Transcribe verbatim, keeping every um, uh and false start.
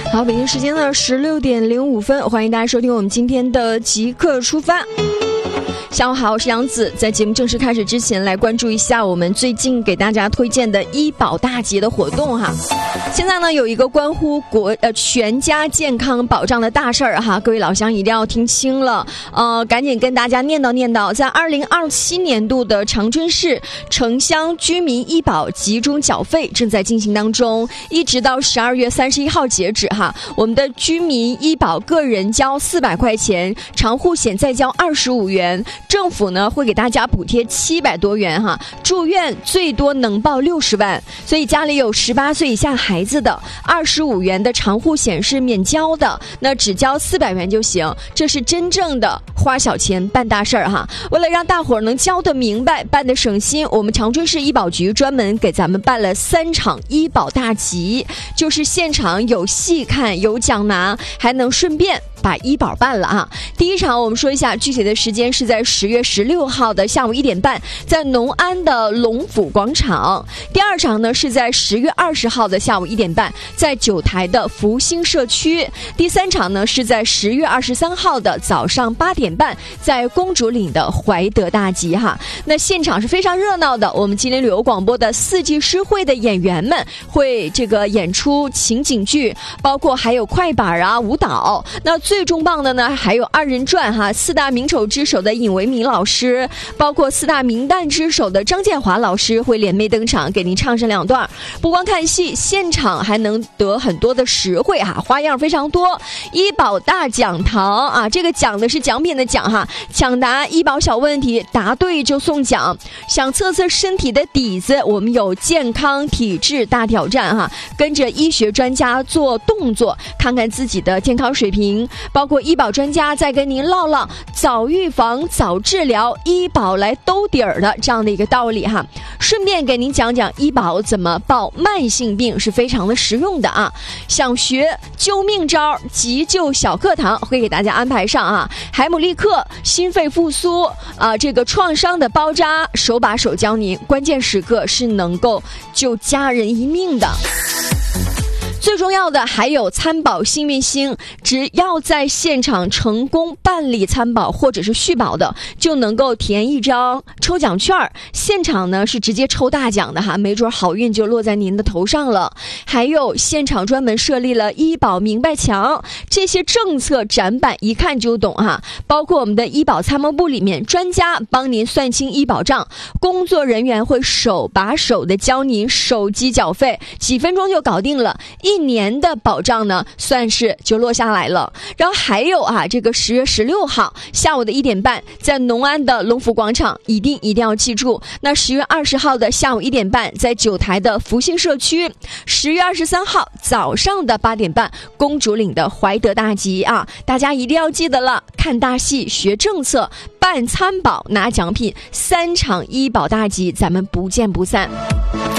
好，北京时间的十六点零五分，欢迎大家收听我们今天的即刻出发。下午好，我是杨子。在节目正式开始之前，来关注一下我们最近给大家推荐的医保大节的活动哈。现在呢，有一个关乎国呃全家健康保障的大事儿哈，各位老乡一定要听清了，呃，赶紧跟大家念叨念叨，在二零二七年度的长春市城乡居民医保集中缴费正在进行当中，一直到十二月三十一号截止哈。我们的居民医保个人交四百块钱，长户险再交二十五元。政府呢会给大家补贴七百多元哈，住院最多能报六十万，所以家里有十八岁以下孩子的，二十五元的长户险是免交的，那只交四百元就行，这是真正的花小钱办大事儿哈。为了让大伙儿能交得明白，办得省心，我们长春市医保局专门给咱们办了三场医保大集，就是现场有戏看有奖拿，还能顺便把医保办了啊！第一场我们说一下具体的时间是在十月十六号的下午一点半，在农安的龙府广场。第二场呢是在十月二十号的下午一点半，在九台的福兴社区。第三场呢是在十月二十三号的早上八点半，在公主岭的怀德大集哈。那现场是非常热闹的，我们吉林旅游广播的四季诗会的演员们会这个演出情景剧，包括还有快板啊舞蹈。那最重磅的呢还有二人转哈，四大名丑之首的尹维民老师，包括四大名旦之首的张建华老师会联袂登场，给您唱上两段。不光看戏，现场还能得很多的实惠哈，花样非常多。医保大讲堂啊，这个讲的是奖品的讲哈，抢答医保小问题，答对就送奖。想测测身体的底子，我们有健康体质大挑战哈，跟着医学专家做动作，看看自己的健康水平。包括医保专家在跟您唠唠早预防早治疗，医保来兜底儿的这样的一个道理哈，顺便给您讲讲医保怎么报慢性病，是非常的实用的啊。想学救命招，急救小课堂会给大家安排上啊，海姆立克心肺复苏啊，这个创伤的包扎手把手教您，关键时刻是能够救家人一命的。最重要的还有参保幸运星，只要在现场成功办理参保或者是续保的，就能够填一张抽奖券，现场呢是直接抽大奖的哈，没准好运就落在您的头上了。还有现场专门设立了医保明白墙，这些政策展板一看就懂哈，包括我们的医保参谋部里面专家帮您算清医保账，工作人员会手把手的教您手机缴费，几分钟就搞定了，一年的保障呢算是就落下来了。然后还有啊，这个十月十六号下午的一点半，在农安的龙福广场，一定一定要记住。那十月二十号的下午一点半，在九台的福兴社区。十月二十三号早上的八点半，公主岭的怀德大集啊，大家一定要记得了，看大戏学政策，办参保拿奖品，三场医保大集，咱们不见不散。